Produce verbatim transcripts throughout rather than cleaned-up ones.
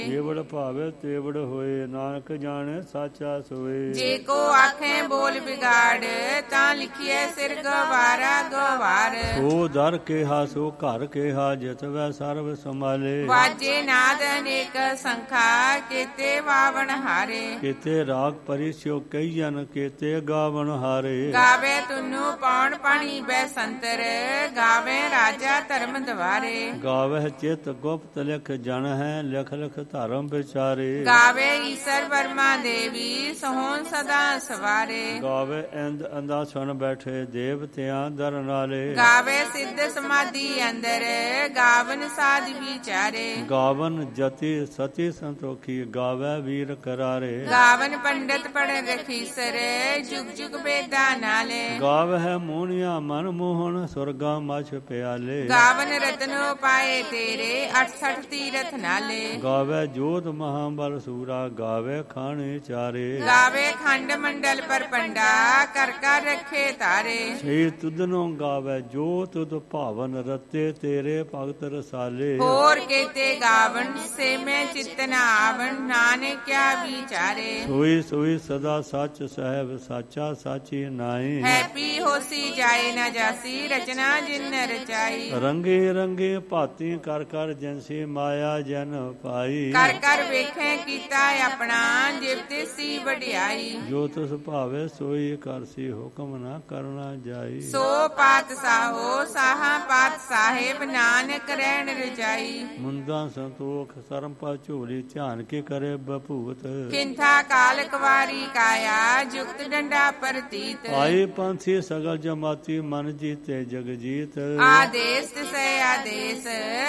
जेवड़ भावे तेवड़ होए, नानक जाने साचा सोए। जे को आखे बोल बिगाड़, ता लिखिए सिर गवारा गवार। सो दर केहा सो घर केहा, जित वै सर्व संभाले। वाजे नाद अनेक संखा, केते वावन हारे। केते राग परिस्यो कईयन, केते गावन हारे। गावे तुनु पौन पानी बैसंतर, गावे राजा धर्म द्वारे। गावह चित गुप्त लिख जन है, लिख लिख धर्म विचारे। गावे ईश्वर वर्मा देवी, सोहन सदा सवारे। गावे इंद अंदासन बैठे, देवतियां दर नाले। गावे सिद्ध समाधि अंदर, गावन साध विचारे। गावन जति सती संतोखी, गावे वीर करारे। गावन पंडित पढ़ रखीसर, जुग जुग बेदा नाले। गावह मोहनिया मन मोहन, सुरगा मछ प्याले। गावन रत्नो पाए तेरे, अठसठ तीरथ नाले। गावे जोत महाबल सूरा, गावे खाने चारे। गावे खंड मंडल पर पंडा, कर कर रखे तारे। छे तुदनो गावे जो तुद भावन, रते तेरे भगत रसाले। होर केते गावन, से मैं चितन आवन, नानक क्या विचारे। सोई सोई सदा सच सहब, साचा साची नाई। हैप्पी होसी जाए न जासी, रचना जिन रचाई। रंगे रंगे भाती कर कर, जैसी माया जन पाई। कर कर वेखे कीता अपना, जिवते सी वडियाई। जो तुस भावे सोई करसी, हुक्म ना करना जाई। सो पात साहो, साहा पात साहेब, नानक रहन रजाई। मुंदा संतोख सरम पा झोली, ध्यान के करे बभूत। किंथा काल कुवारी काया, जुक्त डंडा प्रतीत। आई पंथी सगल जमाती, मन जीते जग जीत। आदेश से आदेश,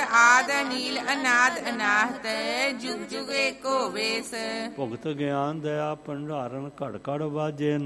आद नील अनाद अनाहत, जुग जुग एको वेस। भुगत ज्ञान दया भंडारण, घड़ घड़ वाजे